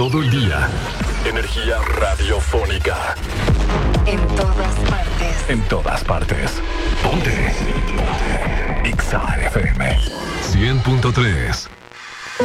todo el día. Energía radiofónica. En todas partes. En todas partes. Ponte. Ponte. Exa FM 100.3.